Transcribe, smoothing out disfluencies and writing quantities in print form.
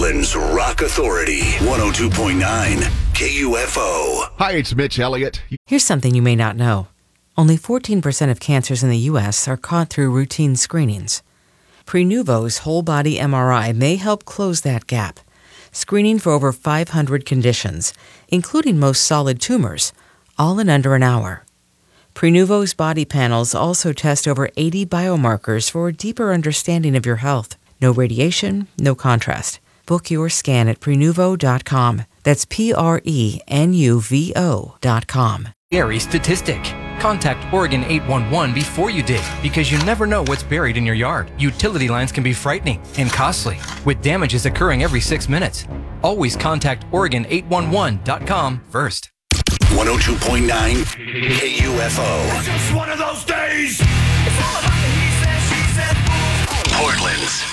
Portland's Rock Authority, 102.9 KUFO. Hi, it's Mitch Elliott. Here's something you may not know. Only 14% of cancers in the U.S. are caught through routine screenings. Prenuvo's whole-body MRI may help close that gap, screening for over 500 conditions, including most solid tumors, all in under an hour. Prenuvo's body panels also test over 80 biomarkers for a deeper understanding of your health. No radiation, no contrast. Book your scan at Prenuvo.com. That's Prenuvo.com. Scary statistic. Contact Oregon 811 before you dig, because you never know what's buried in your yard. Utility lines can be frightening and costly, with damages occurring every 6 minutes. Always contact Oregon811.com first. 102.9 KUFO. It's just one of those days. Portland's